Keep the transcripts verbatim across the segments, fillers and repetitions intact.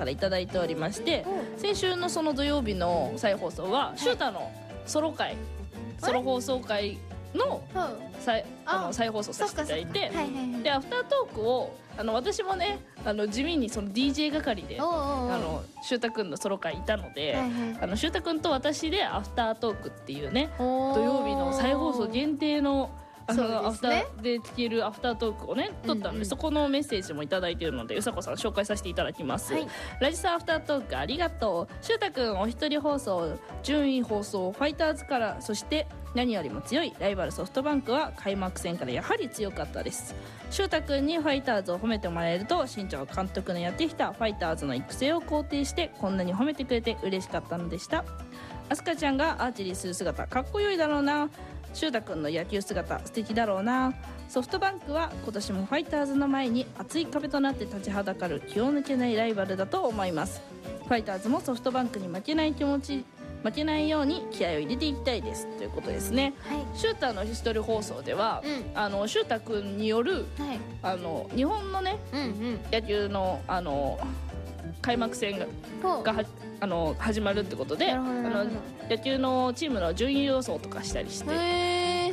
からいただいておりまして、先週のその土曜日の再放送はシュータのソロ会、ソロ放送会の再、あの再放送させていただいて、でアフタートークをあの私もねあの地味にその ディージェー 係であのシュータくんのソロ会いたので、はいはい、あのシュータくんと私でアフタートークっていうね土曜日の再放送限定のあの、ね、アフターで聞けるアフタートークをね撮ったので、うんうん、そこのメッセージもいただいているのでうさこさん紹介させていただきます、はい、ラジサアフタートークありがとう。しゅうたくんお一人放送順位放送ファイターズから、そして何よりも強いライバルソフトバンクは開幕戦からやはり強かったです。しゅうたくんにファイターズを褒めてもらえると、新庄監督のやってきたファイターズの育成を肯定してこんなに褒めてくれて嬉しかったのでした。あすかちゃんがアーチェリーする姿かっこよいだろうな。しゅうたくんの野球姿素敵だろうな。ソフトバンクは今年もファイターズの前に厚い壁となって立ちはだかる気を抜けないライバルだと思います。ファイターズもソフトバンクに負けない気持ち負けないように気合を入れていきたいですということですね、はい、シュータの一人放送では、うん、あのシュータくんによる、はい、あの日本のね、うんうん、野球のあの開幕戦ががあの始まるってことで、あの野球のチームの順位予想とかしたりして、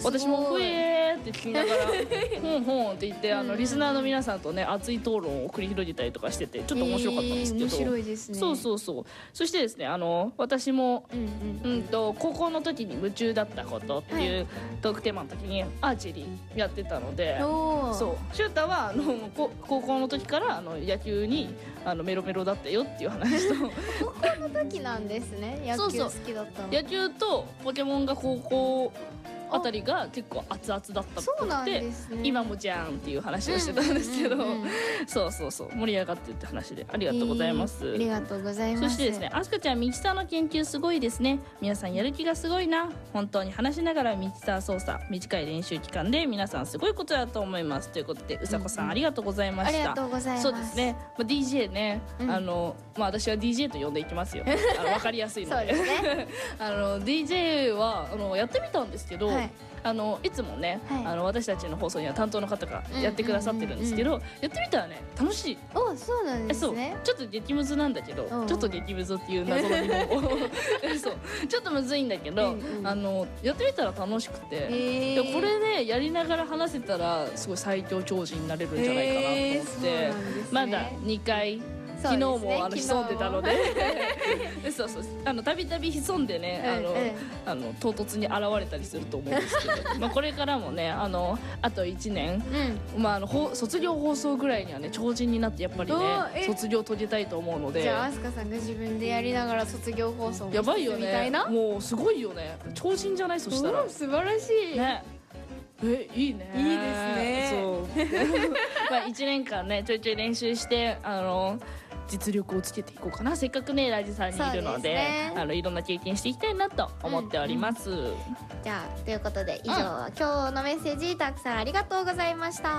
私もふえーって聞きながらほんほんって言って、あのリスナーの皆さんとね熱い討論を繰り広げたりとかしててちょっと面白かったんですけど、えー、面白いですね。そうそうそう。そしてですね、あの私も、うんうんうんと高校の時に夢中だったことっていう、はい、トークテーマの時にアーチェリーやってたので、そうシュータはあの高校の時からあの野球にあのメロメロだったよっていう話と高校の時なんですね、野球好きだったの。 野球とポケモンが高校あたりが結構熱々だったっぽくて、ね、今もじゃんっていう話をしてたんですけど、うんうんうん、そうそうそう盛り上がってるって話でありがとうございます、 えー、ありがとうございます。 そしてですね、あすかちゃんミキサーの研究すごいですね。皆さんやる気がすごいな。本当に話しながらミキサー操作、短い練習期間で皆さんすごいことだと思いますということで、うさこさん、うんうん、ありがとうございました。 ありがとうございます。 そうですね、まあ、ディージェー ね、うん、あのまあ、私は ディージェー と呼んでいきますよあの分かりやすいのでそうですねあの ディージェー はあのやってみたんですけど、はい、あのいつもね、はい、あの私たちの放送には担当の方がやってくださってるんですけど、うんうんうんうん、やってみたらね楽しい。 お、そうなんですね。 そうちょっと激ムズなんだけど、ちょっと激ムズっていう謎の日本語そうちょっとむずいんだけど、うんうん、あのやってみたら楽しくて、えー、これでやりながら話せたらすごい最強超人になれるんじゃないかなと思って、えーね、まだにかい昨日もあの潜んでたのでそうそうあのたびたび潜んでね、あの、うんうん、あの唐突に現れたりすると思うんですけどまあこれからもねあのあといちねん、うん、まあ、あの卒業放送ぐらいにはね超人になってやっぱりね卒業遂げたいと思うので、 じゃあ飛鳥さんが自分でやりながら卒業放送もしてるみたいな。 やばいよね、もうすごいよね、超人じゃない。そしたら素晴らしいね。えいいね。 いいですね。 そうまあいちねんかんねちょいちょい練習してあの実力をつけていこうかな。せっかくねラジさんにいるの で, で、ね、あのいろんな経験していきたいなと思っております、うんうん、 じゃあということで以上、うん、今日のメッセージたくさんありがとうございました。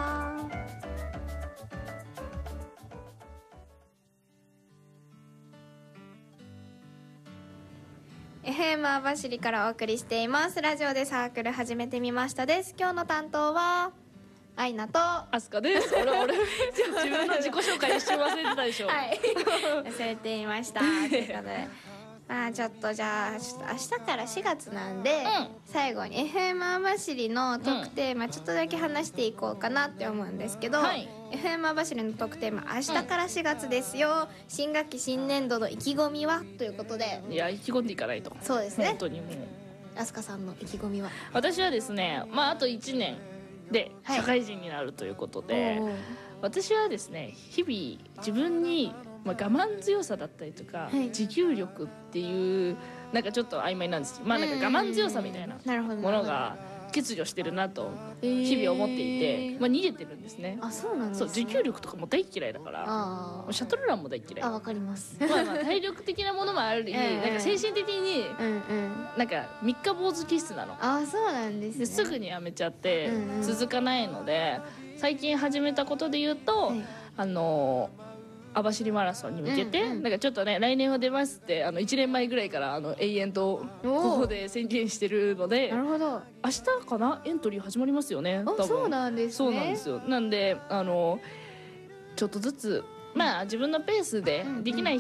エフエム 網走からお送りしていますラジオでサークル始めてみましたです。今日の担当はアイナとアスカです。俺俺自分の自己紹介一瞬忘れてたでしょはい忘れていましたということでまあちょっとじゃあちょっと明日からしがつなんで、うん、最後に エフエム 網走のトークテーマちょっとだけ話していこうかなって思うんですけど、うん、はい、エフエム 網走のトークテーマ明日からしがつですよ、うん、新学期新年度の意気込みはということで、 いや意気込んでいかないと。 そうですね、 本当にもうアスカさんの意気込みは。 私はですね、まああといちねんで社会人になるということで、はい、私はですね日々自分に、まあ、我慢強さだったりとか、はい、持久力っていうなんかちょっと曖昧なんですけど、まあなんか我慢強さみたいなものが欠如してるなと日々思っていて、えーまあ、逃げてるんですね。 あ、そうなんですね。 そう持久力とかも大嫌いだから、あシャトルランも大嫌い。 あ、わかります。 まあまあ体力的なものもあるり、えー、なんか精神的に、うんうん、なんか三日坊主気質なの。 あ、そうなんですね。 ですぐにやめちゃって、うんうん、続かないので最近始めたことで言うと、はい、あの網走マラソンに向けて、うんうん、なんかちょっとね来年は出ますってあのいちねんまえぐらいからあの永遠とここで宣言してるので、 なるほど、 明日かなエントリー始まりますよね。多分そうなんですね。 そうなんですよ。なんであのちょっとずつまあ自分のペースでできない